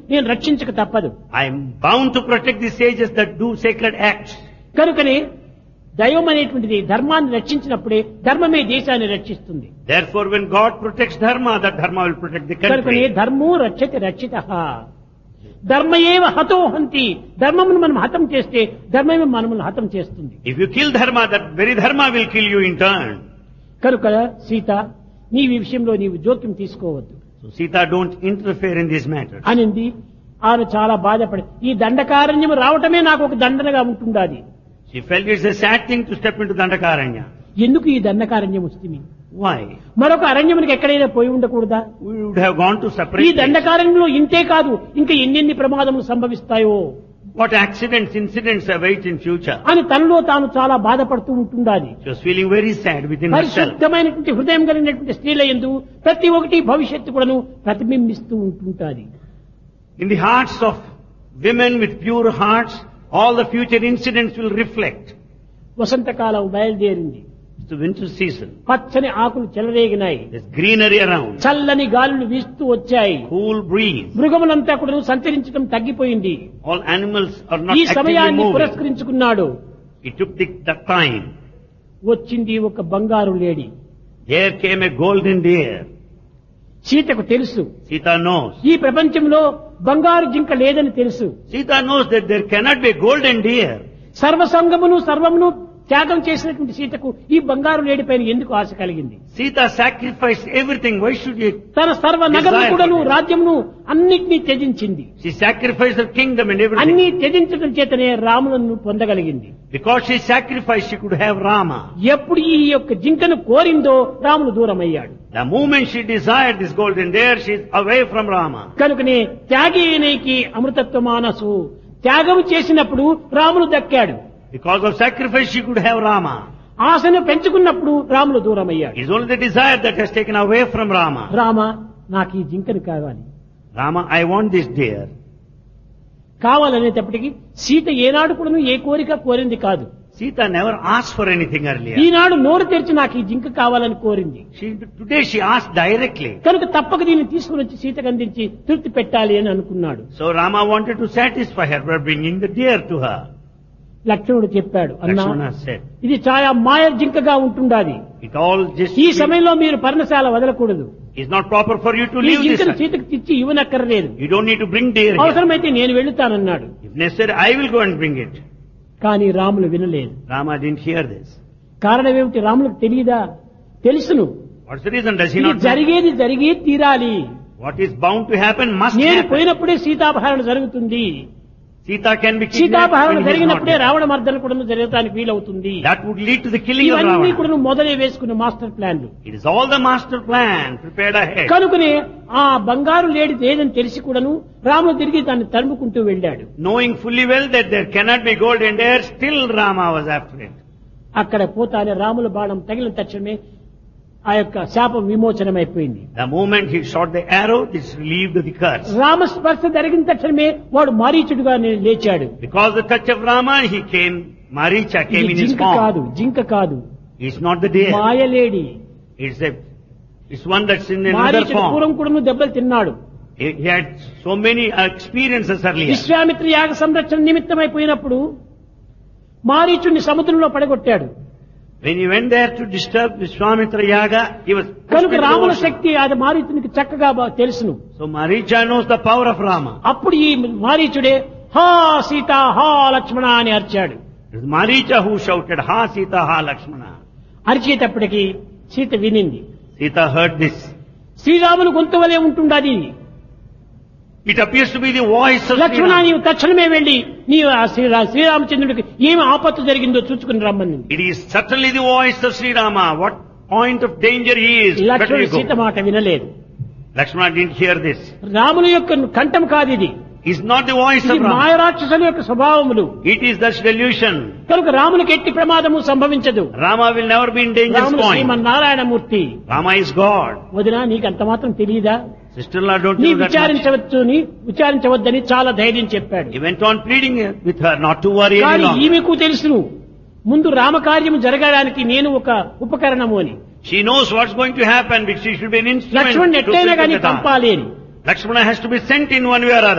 నేను రక్షించక తప్పదు. I am bound to protect the sages that do sacred acts. కనుకనే దైవం అనేటువంటిది ధర్మాన్ని రక్షించినప్పుడే ధర్మమే దేశాన్ని రక్షిస్తుంది. Therefore, when God protects dharma, that dharma will protect the కనుకనే country. ధర్మో రక్షతి రక్షితః. ధర్మయేవ హతో హంతి. ధర్మమును మనం హతం చేస్తే ధర్మమే మనల్ని హతం చేస్తుంది. If you kill dharma, that very dharma will kill you in turn. కనుక సీత నీ విషయంలో నీవు జోక్యం తీసుకోవద్దు So Sita, don't interfere in this matter. అనింది. ఆమె చాలా బాధపడి ఈ దండకారణ్యం రావటమే నాకు ఒక దండనగా ఉంటుండాది. She felt it's a sad thing to step into Dandakaranya. ఎందుకు ఈ దండకారణ్యం వస్తుంది? Why? మరొక అరణ్యమునికి ఎక్కడైనా పోయి ఉండకూడదా? We would have gone to ఈ separate places. దండకారణ్యంలో ఇంతే కాదు ఇంకా ఎన్నెన్ని ప్రమాదములు సంభవిస్తాయో What accidents, incidents await in future. అని తనలో తాను చాలా బాధపడుతూ ఉంటుండాలి. She was feeling very sad within herself. పరిశుద్ధమైనటువంటి హృదయం కలిగినటువంటి స్త్రీల యందు ప్రతి ఒక్కటి భవిష్యత్తు కూడాను ప్రతిబింబిస్తూ ఉంటుంటాది. In the hearts of women with pure hearts, all the future incidents will reflect. వసంతకాలం బయలుదేరింది. It's the winter season. పచ్చని ఆకులు చెలరేగినాయి. There's greenery around. చల్లని గాలులు వీస్తూ వచ్చాయి. Cool breeze. మృగములంతా కూడా సంచరించడం తగ్గిపోయింది. All animals are not ఈ actively సమయాన్ని moving. పురస్కరించుకున్నాడు. He took the time. వచ్చింది ఒక బంగారు లేడి. There came a golden deer. సీతకు తెలుసు Sita knows. ఈ ప్రపంచంలో బంగారు జింక లేదని తెలుసు. Sita knows that there cannot be a golden deer. సర్వసంగమును సర్వమును త్యాగం చేసినటువంటి సీతకు ఈ బంగారు లేడి పైన ఎందుకు ఆశ కలిగింది? Sita sacrificed everything. Why should you? తన సర్వ నగరం కూడాను రాజ్యమును అన్నిటినీ త్యజించింది. She sacrificed her kingdom and everything. అన్ని త్యజించడం చేతనే రాములను పొందగలిగింది. Because she sacrificed, she could have Rama. ఎప్పుడు ఈ యొక్క జింకను కోరిందో Ramulu దూరమయ్యాడు. The moment she desired this golden deer, she is away from Rama. కనుకనే త్యాగేనేకి అమృతత్వ మానసు. త్యాగం చేసినప్పుడు Ramulu దక్కాడు. Because of sacrifice, she could have Rama. ఆశను పెంచుకున్నప్పుడు Ramulu దూరమయ్యాడు. It is only the desire that has taken away from Rama. Rama నాకు ఈ జింకను కావాలి. Rama, I want this deer. కావాలనేటప్పటికీ Sita ఏనాడు కూడా ఏ కోరిక కోరింది కాదు. Sita never asked for anything earlier. ఈనాడు నోరు తెరిచి నాకు ఈ జింక కావాలని కోరింది. Today she asked directly. కనుక తప్పక దీన్ని తీసుకుని వచ్చి సీతకు అందించి తృప్తి పెట్టాలి అని అనుకున్నాడు. So Rama wanted to satisfy her by bringing the deer to her. లక్ష్మణుడు చెప్పాడు, అన్నా Lakshmana said, ఇది చాలా మాయ జింకగా ఉంటుండాది. it all just ఈ సమయంలో మీరు పర్ణశాల వదలకూడదు. is not proper for you to ఈ leave this. జింకను సీతకు తెచ్చి ఇవ్వనక్కర్లేదు. You don't need to bring deer here. అవసరమైతే నేను వెళ్తానన్నాడు. If necessary, I will go and bring it. కానీ రాములు వినలేదు. Rama didn't hear this. కారణం ఏమిటి? రాములకు తెలియదా? తెలుసును. What's the reason? Does he ఇది not know? జరిగేది జరిగే తీరాలి. What is bound to happen must నేను happen. పోయినప్పుడే సీతాపహరణ జరుగుతుంది. Sita can be kidnapped సీతాపహరణ when he is not జరిగినప్పుడే there. Ravana మర్దన కూడా జరగడానికి వీలవుతుంది. That would lead to the killing of ఇవన్నీ Ravana. కూడా మొదలే వేసుకున్న మాస్టర్ ప్లాన్లు. It is all the master plan prepared ahead. కనుకనే ఆ బంగారు లేడి లేదని తెలిసి కూడాను రాముడు తిరిగి దాన్ని తరుముకుంటూ వెళ్ళాడు. Knowing fully well that there cannot be golden deer, still Rama was after it. అక్కడ పోతానే రాముల బాణం తగిలిన తక్షణమే ఆ యొక్క శాపం విమోచనమైపోయింది. The moment he shot the arrow, this relieved the curse. రామస్పర్శ జరిగిన తక్షణమే వాడు మారీచుడుగా లేచాడు. Because the touch of Rama, he came, Maricha came ఇది in his జింక form. కాదు, జింక కాదు, It's not the deer. మాయలేడి. It's one that's in another మారీచుడు form. పూర్వం కూడా దెబ్బలు తిన్నాడు. He had so many experiences earlier. Vishwamitra యాగ సంరక్షణ నిమిత్తమైపోయినప్పుడు మారీచుడిని సముద్రంలో పడగొట్టాడు. When he went there to disturb Vishwamitra Yaga, he was pushed కనుక into the రాముల ocean. శక్తి అది మారీచునికి చక్కగా తెలుసును. So Maricha knows the power of Rama. అప్పుడు ఈ మారీచుడే హా సీత హా లక్ష్మణ అని అరిచాడు. It was Maricha who shouted, Ha Sita, Ha Lakshmana. అరిచేటప్పటికి Sita వినింది. Sita heard this. Sriramulu గొంతు వలె ఉంటుండది. It appears to be the voice of Lakshmana Sri Rama. నీవు తక్షణమే వెళ్లి నీవు ఆ శ్రీరామచంద్రుడికి ఏమి ఆపత్తు జరిగిందో చూసుకుని రమ్మని. It is certainly the voice of Sri Rama. What point of danger he is. Better లక్ష్మణుడు you సీత go. మాట వినలేదు. Lakshmana didn't hear this. రాముల యొక్క కంఠం కాదు ఇది. It's not the voice ఇది of Rama. మాయరాక్షసుల యొక్క స్వభావములు. It is the delusion. కనుక రామునికి ఎట్టి ప్రమాదము సంభవించదు. Rama will never be in danger's రాముడు point. Srimannarayanamurthy. Rama is God. వదినా నీకు అంత మాత్రం తెలియదా? Sister-in-law, don't నీ you know that much? విచారించవద్దని చాలా ధైర్యం చెప్పాడు. He went on pleading with her not to worry any కానీ longer. ఈమెకు తెలుసును ముందు రామకార్యము జరగడానికి నేను ఒక ఉపకరణము అని. She knows what's going to happen because she should be an instrument Laxman to ఎట్లయినా fulfill కానీ the task. పంపాలి అని. Lakshmana has to be sent in one way or other.